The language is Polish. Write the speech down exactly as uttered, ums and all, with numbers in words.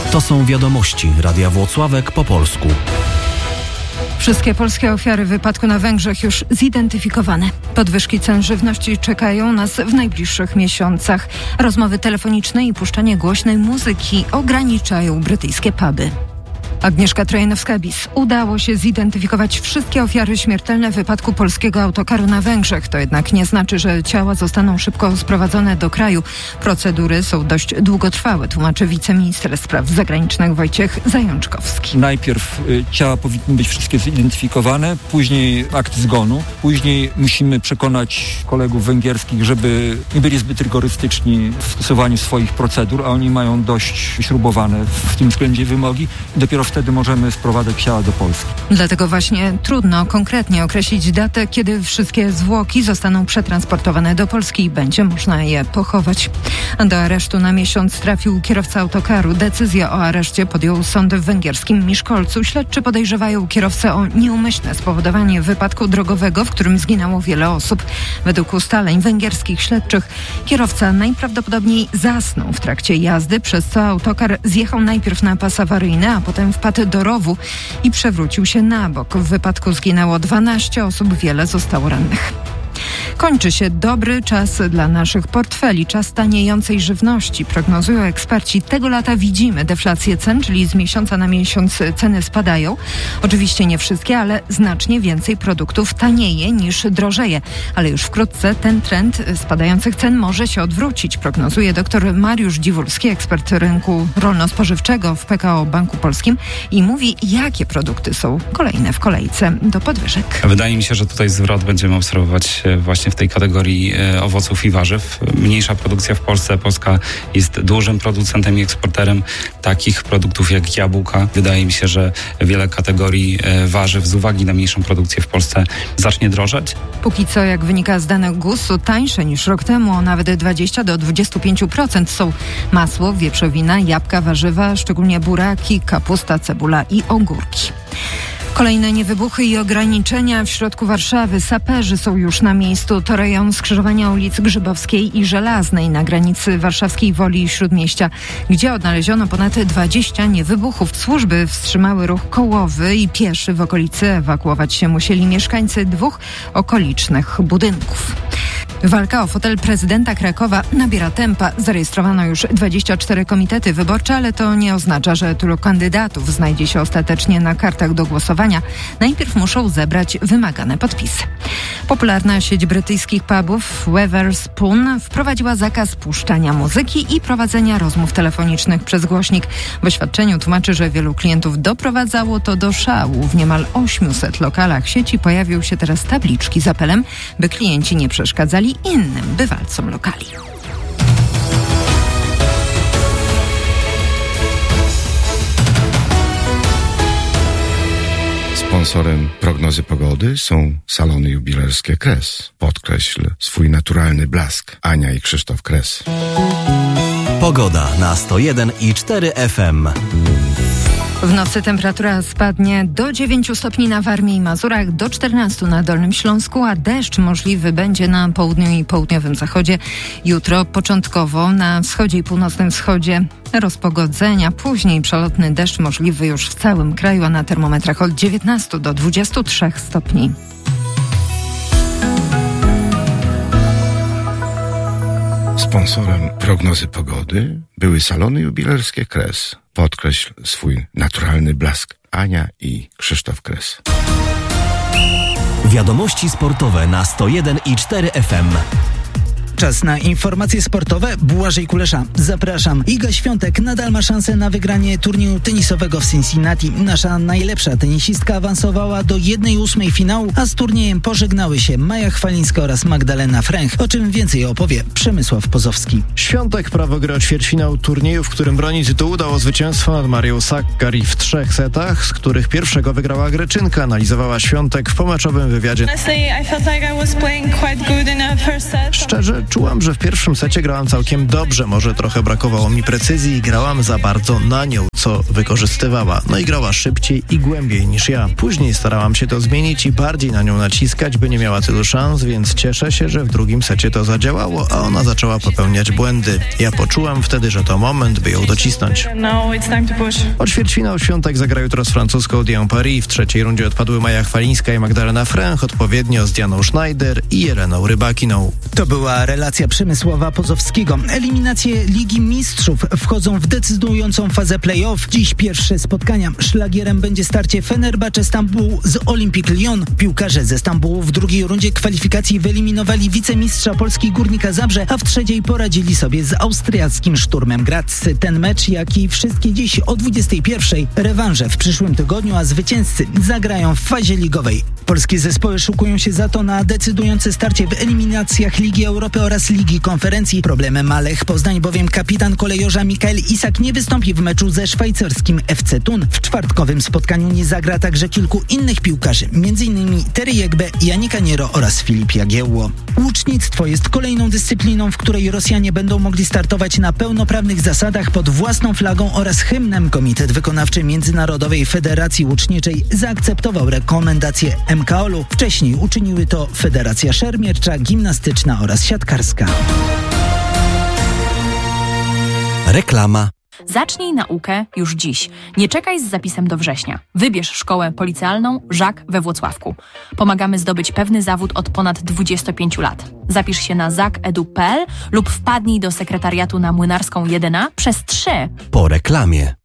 To są wiadomości Radia Włocławek po polsku. Wszystkie polskie ofiary wypadku na Węgrzech już zidentyfikowane. Podwyżki cen żywności czekają nas w najbliższych miesiącach. Rozmowy telefoniczne i puszczanie głośnej muzyki ograniczają brytyjskie puby. Agnieszka Trojanowska-Bis. Udało się zidentyfikować wszystkie ofiary śmiertelne wypadku polskiego autokaru na Węgrzech. To jednak nie znaczy, że ciała zostaną szybko sprowadzone do kraju. Procedury są dość długotrwałe, tłumaczy wiceminister spraw zagranicznych Wojciech Zajączkowski. Najpierw y, ciała powinny być wszystkie zidentyfikowane, później akt zgonu, później musimy przekonać kolegów węgierskich, żeby nie byli zbyt rygorystyczni w stosowaniu swoich procedur, a oni mają dość śrubowane w tym względzie wymogi. I dopiero wtedy możemy sprowadzać ciała do Polski. Dlatego właśnie trudno konkretnie określić datę, kiedy wszystkie zwłoki zostaną przetransportowane do Polski i będzie można je pochować. Do aresztu na miesiąc trafił kierowca autokaru. Decyzję o areszcie podjął sąd w węgierskim Miszkolcu. Śledczy podejrzewają kierowcę o nieumyślne spowodowanie wypadku drogowego, w którym zginęło wiele osób. Według ustaleń węgierskich śledczych kierowca najprawdopodobniej zasnął w trakcie jazdy, przez co autokar zjechał najpierw na pas awaryjny, a potem wpadł do rowu i przewrócił się na bok. W wypadku zginęło dwanaście osób, wiele zostało rannych. Kończy się dobry czas dla naszych portfeli, czas taniejącej żywności. Prognozują eksperci. Tego lata widzimy deflację cen, czyli z miesiąca na miesiąc ceny spadają. Oczywiście nie wszystkie, ale znacznie więcej produktów tanieje niż drożeje. Ale już wkrótce ten trend spadających cen może się odwrócić, prognozuje dr Mariusz Dziwulski, ekspert rynku rolno-spożywczego w P K O Banku Polskim i mówi, jakie produkty są kolejne w kolejce do podwyżek. Wydaje mi się, że tutaj zwrot będziemy obserwować właśnie w tej kategorii e, owoców i warzyw. Mniejsza produkcja w Polsce. Polska jest dużym producentem i eksporterem takich produktów jak jabłka. Wydaje mi się, że wiele kategorii e, warzyw z uwagi na mniejszą produkcję w Polsce zacznie drożeć. Póki co, jak wynika z danych gusu, tańsze niż rok temu o nawet dwadzieścia do dwudziestu pięciu procent są masło, wieprzowina, jabłka, warzywa, szczególnie buraki, kapusta, cebula i ogórki. Kolejne niewybuchy i ograniczenia w środku Warszawy. Saperzy są już na miejscu. To rejon skrzyżowania ulic Grzybowskiej i Żelaznej na granicy warszawskiej Woli i Śródmieścia, gdzie odnaleziono ponad dwadzieścia niewybuchów. Służby wstrzymały ruch kołowy i pieszy w okolicy. Ewakuować się musieli mieszkańcy dwóch okolicznych budynków. Walka o fotel prezydenta Krakowa nabiera tempa. Zarejestrowano już dwadzieścia cztery komitety wyborcze, ale to nie oznacza, że tylu kandydatów znajdzie się ostatecznie na kartach do głosowania. Najpierw muszą zebrać wymagane podpisy. Popularna sieć brytyjskich pubów Wetherspoon wprowadziła zakaz puszczania muzyki i prowadzenia rozmów telefonicznych przez głośnik. W oświadczeniu tłumaczy, że wielu klientów doprowadzało to do szału. W niemal osiemset lokalach sieci pojawią się teraz tabliczki z apelem, by klienci nie przeszkadzali innym bywalcom lokali. Sponsorem prognozy pogody są salony jubilerskie Kres. Podkreśl swój naturalny blask. Ania i Krzysztof Kres. Pogoda na sto jeden i cztery F M. W nocy temperatura spadnie do dziewięciu stopni na Warmii i Mazurach, do czternastu na Dolnym Śląsku, a deszcz możliwy będzie na południu i południowym zachodzie. Jutro początkowo na wschodzie i północnym wschodzie rozpogodzenia, później przelotny deszcz możliwy już w całym kraju, a na termometrach od dziewiętnastu do dwudziestu trzech stopni. Sponsorem prognozy pogody były salony jubilerskie Kres. Podkreśl swój naturalny blask. Ania i Krzysztof Kres. Wiadomości sportowe na sto jeden i cztery F M. Czas na informacje sportowe. Błażej Kulesza. Zapraszam. Iga Świątek nadal ma szansę na wygranie turnieju tenisowego w Cincinnati. Nasza najlepsza tenisistka awansowała do jednej ósmej finału, a z turniejem pożegnały się Maja Chwalińska oraz Magdalena Fręch. O czym więcej opowie Przemysław Pozowski. Świątek prawo gry o ćwierćfinał turnieju, w którym broni tytułu, dało zwycięstwo nad Marią Sakkari w trzech setach, z których pierwszego wygrała Greczynka. Analizowała Świątek w pomeczowym wywiadzie. Szczerze, czułam, że w pierwszym secie grałam całkiem dobrze. Może trochę brakowało mi precyzji i grałam za bardzo na nią. co wykorzystywała. No i grała szybciej i głębiej niż ja. Później starałam się to zmienić i bardziej na nią naciskać, by nie miała tylu szans, więc cieszę się, że w drugim secie to zadziałało, a ona zaczęła popełniać błędy. Ja poczułam wtedy, że to moment, by ją docisnąć. Ćwierćfinał Świątek zagra jutro z francuską Dian Paris. W trzeciej rundzie odpadły Maja Chwalińska i Magdalena Fręch, odpowiednio z Dianą Schneider i Jeleną Rybakiną. To była relacja Przemysława Pozowskiego. Eliminacje Ligi Mistrzów wchodzą w decydującą fazę play-off. Dziś pierwsze spotkania. Szlagierem będzie starcie Fenerbahce Stambuł z Olympique Lyon. Piłkarze ze Stambułu w drugiej rundzie kwalifikacji wyeliminowali wicemistrza Polski Górnika Zabrze, a w trzeciej poradzili sobie z austriackim Szturmem Graz. Ten mecz, jak i wszystkie dziś o dwudziestej pierwszej. Rewanże w przyszłym tygodniu, a zwycięzcy zagrają w fazie ligowej. Polskie zespoły szykują się za to na decydujące starcie w eliminacjach Ligi Europy oraz Ligi Konferencji. Problemem ma Lech Poznań, bowiem kapitan kolejorza Mikael Isak nie wystąpi w meczu ze szwajcarskim F C Thun. W czwartkowym spotkaniu nie zagra także kilku innych piłkarzy, m.in. Terry Jegbe, Janika Niero oraz Filip Jagiełło. Łucznictwo jest kolejną dyscypliną, w której Rosjanie będą mogli startować na pełnoprawnych zasadach pod własną flagą oraz hymnem. Komitet Wykonawczy Międzynarodowej Federacji Łuczniczej zaakceptował rekomendacje M K O L u. Wcześniej uczyniły to Federacja Szermiercza, Gimnastyczna oraz Siatkarska. Reklama. Zacznij naukę już dziś. Nie czekaj z zapisem do września. Wybierz szkołę policealną Żak we Włocławku. Pomagamy zdobyć pewny zawód od ponad dwudziestu pięciu lat. Zapisz się na zak edu kropka pe el lub wpadnij do sekretariatu na Młynarską jeden a przez trzy. Po reklamie.